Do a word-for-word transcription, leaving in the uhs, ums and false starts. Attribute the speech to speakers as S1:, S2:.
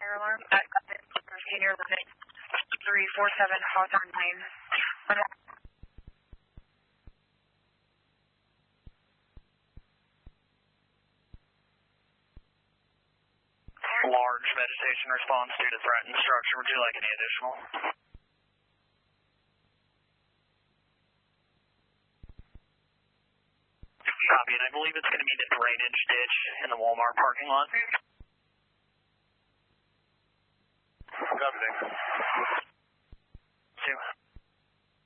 S1: fire alarm at senior limit three four seven Hawthorne Lane.
S2: Large vegetation response due to threatened structure. Would you like any additional? Copy, and I believe it's going to be the drainage ditch in the Walmart parking lot.
S3: Copy.